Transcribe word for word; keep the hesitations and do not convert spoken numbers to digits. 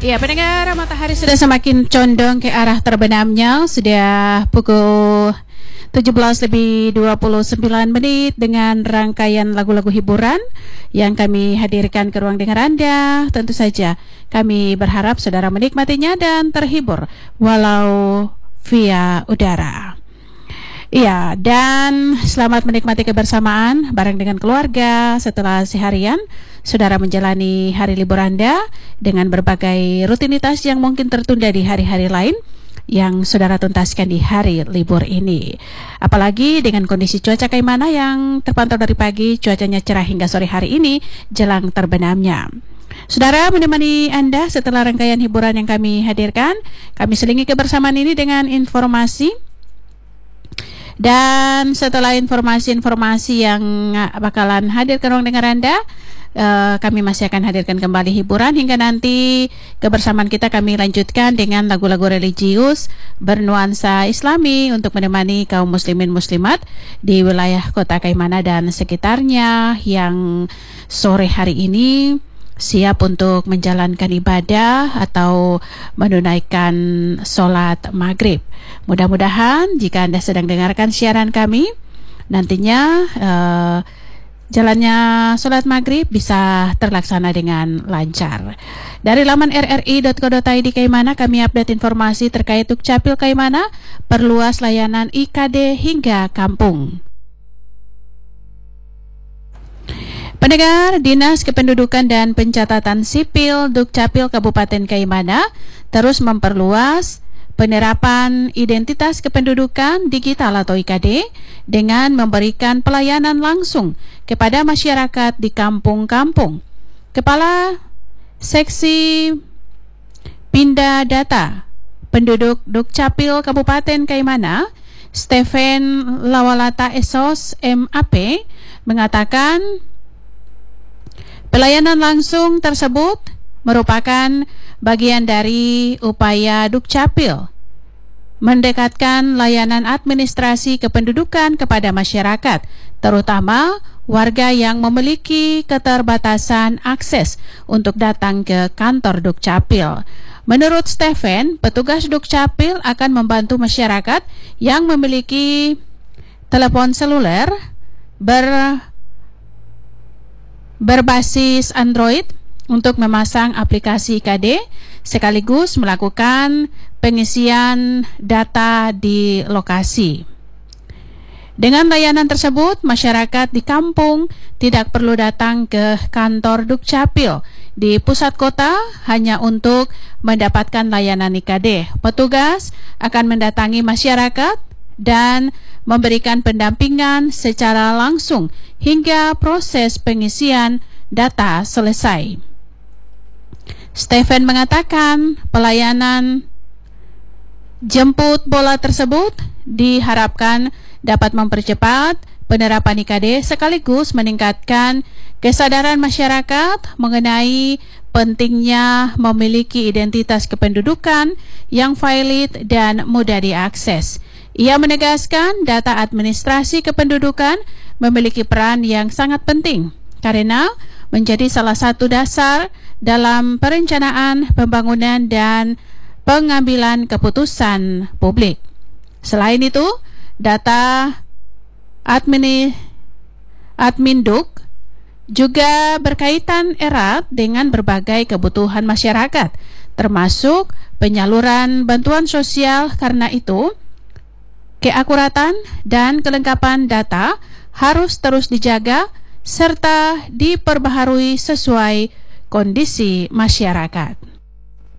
Ya, pendengar, matahari sudah semakin condong ke arah terbenamnya. Sudah pukul tujuh belas lebih dua puluh sembilan menit dengan rangkaian lagu-lagu hiburan yang kami hadirkan ke ruang dengar Anda. Tentu saja kami berharap saudara menikmatinya dan terhibur walau via udara. Iya, dan selamat menikmati kebersamaan bareng dengan keluarga setelah seharian saudara menjalani hari libur Anda dengan berbagai rutinitas yang mungkin tertunda di hari-hari lain yang saudara tuntaskan di hari libur ini. Apalagi dengan kondisi cuaca kayak mana yang terpantau dari pagi, cuacanya cerah hingga sore hari ini jelang terbenamnya. Saudara menemani Anda setelah rangkaian hiburan yang kami hadirkan, kami selingi kebersamaan ini dengan informasi. Dan setelah informasi-informasi yang bakalan hadir ke ruang dengar Anda, uh, kami masih akan hadirkan kembali hiburan hingga nanti kebersamaan kita kami lanjutkan dengan lagu-lagu religius bernuansa Islami untuk menemani kaum muslimin muslimat di wilayah Kota Kaimana dan sekitarnya yang sore hari ini siap untuk menjalankan ibadah atau menunaikan sholat maghrib. Mudah-mudahan jika Anda sedang dengarkan siaran kami, nantinya uh, jalannya sholat maghrib bisa terlaksana dengan lancar. Dari laman r r i dot co dot i d Kaimana kami update informasi terkait Dukcapil Kaimana perluas layanan I K D hingga kampung. Pendengar, Dinas Kependudukan dan Pencatatan Sipil Dukcapil Kabupaten Kaimana terus memperluas penerapan identitas kependudukan digital atau I K D dengan memberikan pelayanan langsung kepada masyarakat di kampung-kampung. Kepala Seksi Pindah Data Penduduk Dukcapil Kabupaten Kaimana, Stephen Lawalata Esos M A P, mengatakan pelayanan langsung tersebut merupakan bagian dari upaya Dukcapil mendekatkan layanan administrasi kependudukan kepada masyarakat, terutama warga yang memiliki keterbatasan akses untuk datang ke kantor Dukcapil. Menurut Stephen, petugas Dukcapil akan membantu masyarakat yang memiliki telepon seluler ber berbasis Android untuk memasang aplikasi I K D sekaligus melakukan pengisian data di lokasi. Dengan layanan tersebut, masyarakat di kampung tidak perlu datang ke kantor Dukcapil di pusat kota hanya untuk mendapatkan layanan I K D. Petugas akan mendatangi masyarakat dan memberikan pendampingan secara langsung hingga proses pengisian data selesai. Stephen mengatakan pelayanan jemput bola tersebut diharapkan dapat mempercepat penerapan I K D sekaligus meningkatkan kesadaran masyarakat mengenai pentingnya memiliki identitas kependudukan yang valid dan mudah diakses. Ia menegaskan data administrasi kependudukan memiliki peran yang sangat penting karena menjadi salah satu dasar dalam perencanaan pembangunan dan pengambilan keputusan publik. Selain itu, data admin Adminduk juga berkaitan erat dengan berbagai kebutuhan masyarakat, termasuk penyaluran bantuan sosial. Karena itu, keakuratan dan kelengkapan data harus terus dijaga serta diperbaharui sesuai kondisi masyarakat.